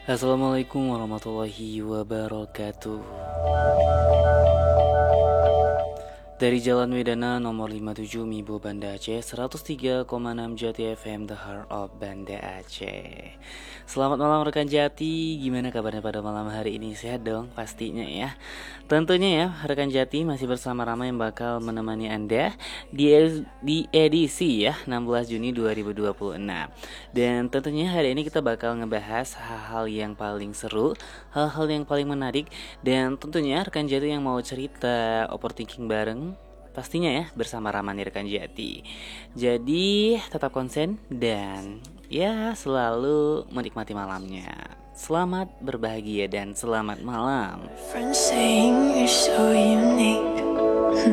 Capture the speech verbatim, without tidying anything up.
Assalamualaikum warahmatullahi wabarakatuh. Dari Jalan Wedana nomor lima puluh tujuh Mibo Banda Aceh, seratus tiga koma enam Jati F M, The Heart of Banda Aceh. Selamat malam rekan Jati, gimana kabarnya pada malam hari ini? Sehat dong pastinya ya. Tentunya ya, rekan Jati masih bersama Rama yang bakal menemani Anda di, di edisi ya enam belas Juni dua ribu dua puluh enam. Dan tentunya hari ini kita bakal ngebahas hal-hal yang paling seru, hal-hal yang paling menarik. Dan tentunya rekan Jati yang mau cerita overthinking bareng, pastinya ya bersama Ramani rekan Jati. Jadi tetap konsen dan ya selalu menikmati malamnya. Selamat berbahagia dan selamat malam. Friends saying you're so unique.